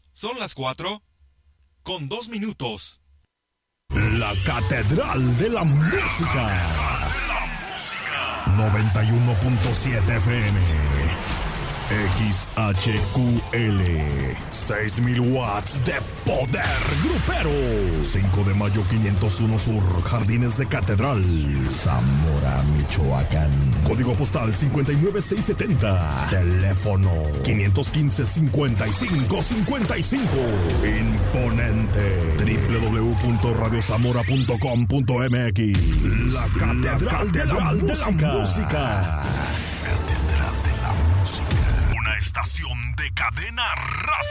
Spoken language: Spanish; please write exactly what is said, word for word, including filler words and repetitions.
Son las cuatro con dos minutos. La Catedral de la Música. noventa y uno punto siete F M. X H Q L. seis mil watts de poder grupero. cinco de mayo quinientos uno Sur, Jardines de Catedral, Zamora, Michoacán. Código postal cincuenta y nueve seiscientos setenta. Teléfono quinientos quince, cincuenta y cinco cincuenta y cinco. Imponente. doble u doble u doble u punto radio zamora punto com punto m x. La Catedral de la Música. Catedral de la Música. Una estación de Cadena Raza.